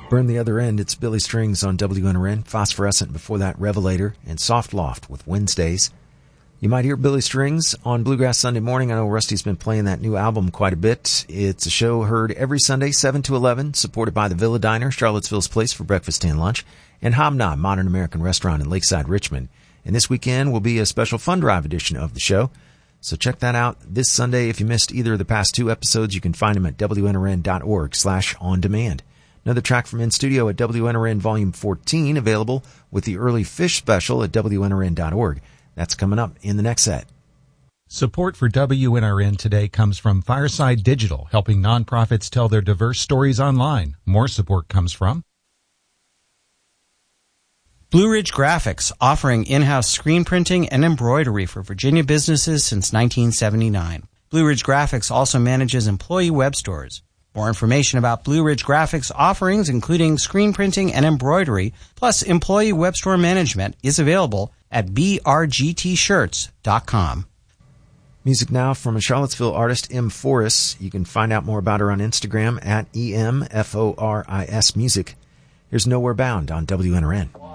Burn the Other End, it's Billy Strings on WNRN, Phosphorescent before that, Revelator, and Soft Loft with Wednesdays. You might hear Billy Strings on Bluegrass Sunday morning. I know Rusty's been playing that new album quite a bit. It's a show heard every Sunday, 7 to 11, supported by the Villa Diner, Charlottesville's place for breakfast and lunch, and Hobnob, Modern American Restaurant in Lakeside, Richmond. And this weekend will be a special fund drive edition of the show. So check that out this Sunday. If you missed either of the past two episodes, you can find them at WNRN.org/on-demand. Another track from In Studio at WNRN Volume 14, available with the Early Fish Special at WNRN.org. That's coming up in the next set. Support for WNRN today comes from Fireside Digital, helping nonprofits tell their diverse stories online. More support comes from Blue Ridge Graphics, offering in-house screen printing and embroidery for Virginia businesses since 1979. Blue Ridge Graphics also manages employee web stores. More information about Blue Ridge Graphics offerings, including screen printing and embroidery, plus employee web store management, is available at brgtshirts.com. Music now from a Charlottesville artist, M. Forris. You can find out more about her on Instagram at EMFORIS Music. Here's Nowhere Bound on WNRN.